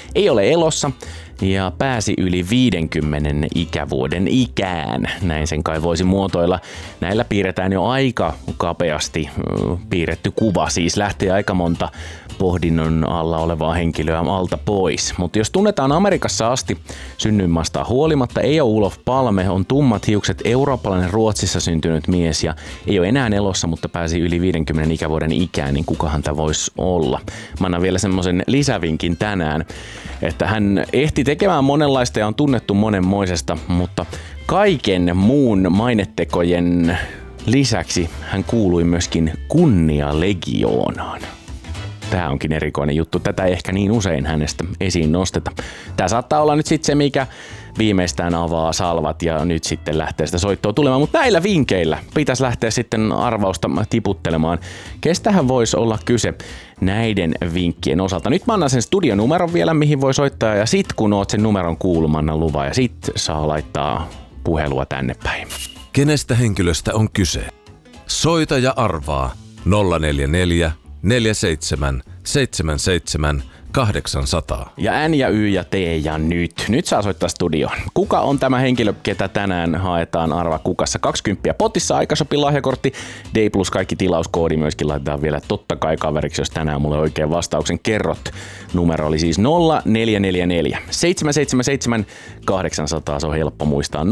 ei ole elossa ja pääsi yli 50 ikävuoden ikään. Näin sen kai voisi muotoilla. Näillä piirretään jo aika kapeasti piirretty kuva, siis lähtee aika monta pohdinnon alla olevaa henkilöä alta pois. Mutta jos tunnetaan Amerikassa asti synnyinmaastaan huolimatta, ei ole Olof Palme, on tummat hiukset, eurooppalainen Ruotsissa syntynyt mies ja ei ole enää elossa, mutta pääsi yli 50 ikävuoden ikään, niin kukahan tämä voisi olla. Mä annan vielä semmoisen lisävinkin tänään, että hän ehti tekemään monenlaista ja on tunnettu monenmoisesta, mutta kaiken muun mainetekojen lisäksi hän kuului myöskin kunnialegioonaan. Tämä onkin erikoinen juttu. Tätä ei ehkä niin usein hänestä esiin nosteta. Tämä saattaa olla nyt sitten se, mikä viimeistään avaa salvat ja nyt sitten lähtee sitä soittoa tulemaan. Mutta näillä vinkeillä pitäisi lähteä sitten arvausta tiputtelemaan. Kestähän voisi olla kyse näiden vinkkien osalta. Nyt mä annan sen studionumeron vielä, mihin voi soittaa. Ja sit kun oot sen numeron kuullut, mä annan luvan. Ja sit saa laittaa puhelua tänne päin. Kenestä henkilöstä on kyse? Soita ja arvaa 044 47 77 800. Ja N ja Y ja T ja nyt. Nyt saa soittaa studioon. Kuka on tämä henkilö, ketä tänään haetaan arva kukassa? 20 potissa, aikasopi lahjakortti, D plus kaikki tilauskoodi myöskin laitetaan vielä totta kai kaveriksi, jos tänään mulle oikein vastauksen kerrot. Numero oli siis 0444 777 800. Se on helppo muistaa.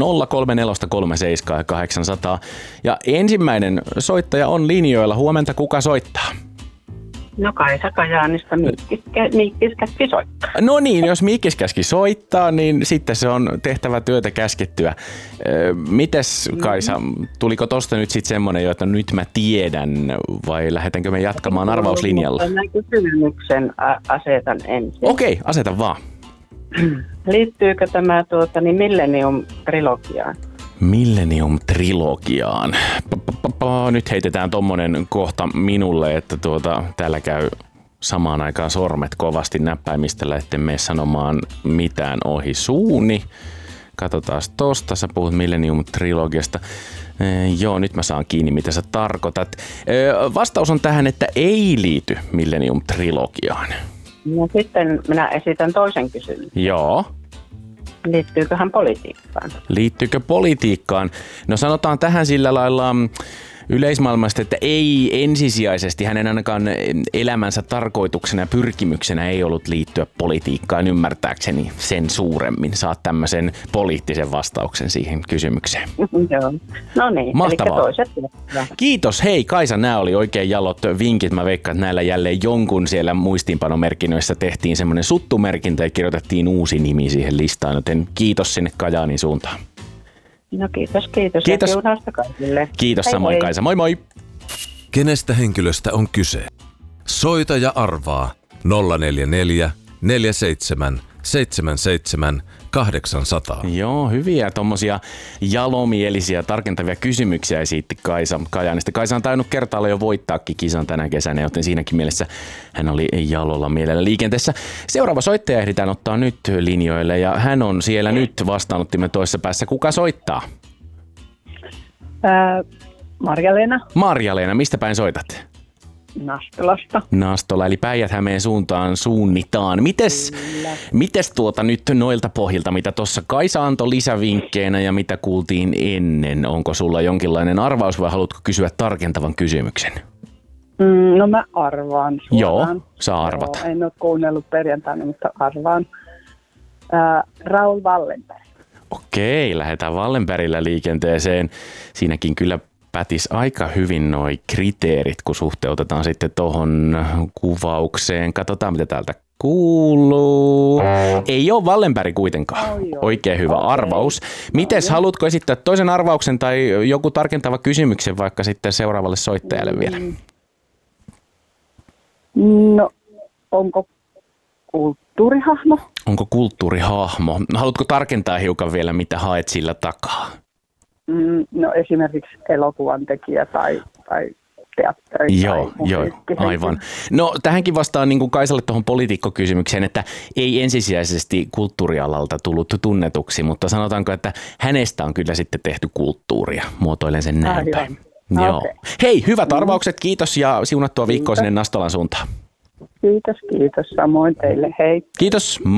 03437 800. Ja ensimmäinen soittaja on linjoilla. Huomenta, kuka soittaa? No Kaisa Kajaanista, Miikkis käski soittaa. No niin, jos Miikkis käski soittaa, niin sitten se on tehtävä työtä käskettyä. Mites Kaisa, tuliko tosta nyt sitten semmoinen jo, että nyt mä tiedän, vai lähdetäänkö me jatkamaan arvauslinjalla? Mä kysymyksen asetan ensin. Okei, aseta vaan. Liittyykö tämä Millennium-trilogiaan? Millennium-trilogiaan. Nyt heitetään tommonen kohta minulle, että täällä käy samaan aikaan sormet kovasti näppäimistellä, etten mene sanomaan mitään ohi suuni. Katsotaan tosta, sä puhut Millennium-trilogiasta. Joo, nyt mä saan kiinni, mitä sä tarkoitat. Vastaus on tähän, että ei liity Millennium-trilogiaan. No sitten minä esitän toisen kysymyksen. Joo. Liittyyköhän politiikkaan? Liittyykö politiikkaan? No sanotaan tähän sillä lailla yleismaailmasta, että ei ensisijaisesti hänen ainakaan elämänsä tarkoituksena ja pyrkimyksenä ei ollut liittyä politiikkaan ymmärtääkseni sen suuremmin. Saat tämmöisen poliittisen vastauksen siihen kysymykseen. Joo. No niin, mahtavaa. Eli toiset. Kiitos. Hei Kaisa, nämä oli oikein jalot vinkit. Mä veikkaan, että näillä jälleen jonkun siellä muistiinpanomerkinnöissä tehtiin semmoinen suttumerkintä ja kirjoitettiin uusi nimi siihen listaan, joten kiitos sinne Kajaanin suuntaan. No kiitos. Kiitos. Ja siunausta kaikille. Kiitos hei, samoin hei. Kaisa. Moi moi! Kenestä henkilöstä on kyse? Soita ja arvaa 044 47 77 800. Joo, hyviä tommosia jalomielisiä, tarkentavia kysymyksiä esitti Kaisa Kajaanista. Kaisa on tainnut kertailla jo voittaakin kisan tänä kesänä, joten siinäkin mielessä hän oli jalolla mielellä liikenteessä. Seuraava soittaja ehditään ottaa nyt linjoille ja hän on siellä nyt vastaanottimen toisessa päässä. Kuka soittaa? Marja-Leena. Marja-Leena, mistä päin soitat? Nastolasta. Nastola, eli Päijät-Hämeen suuntaan suunnitaan. Mites nyt noilta pohjilta, mitä tuossa Kaisa antoi lisävinkkeinä ja mitä kuultiin ennen? Onko sulla jonkinlainen arvaus vai haluatko kysyä tarkentavan kysymyksen? No mä arvaan suoraan. Joo, saa arvata. Joo, en ole kuunnellut perjantaina, mutta arvaan. Raul Wallenberg. Okei, lähdetään Wallenbergillä liikenteeseen. Siinäkin kyllä pätis aika hyvin noi kriteerit, kun suhteutetaan sitten tohon kuvaukseen. Katsotaan, mitä täältä kuuluu. Ei ole Wallenberg kuitenkaan. Oikein hyvä arvaus. Mites, haluatko esittää toisen arvauksen tai joku tarkentava kysymyksen vaikka sitten seuraavalle soittajalle vielä? No, onko kulttuurihahmo? Onko kulttuurihahmo? Haluatko tarkentaa hiukan vielä, mitä haet sillä takaa? No esimerkiksi elokuvan tekijä tai teatteri. Joo, aivan. No tähänkin vastaan niin kuin Kaisalle tuohon poliitikkokysymykseen, että ei ensisijaisesti kulttuurialalta tullut tunnetuksi, mutta sanotaanko, että hänestä on kyllä sitten tehty kulttuuria. Muotoilen sen näin päin. Joo. Okay. Hei, hyvät arvaukset, kiitos ja siunattua viikkoa sinne Nastolan suuntaan. Kiitos. Samoin teille, hei. Kiitos.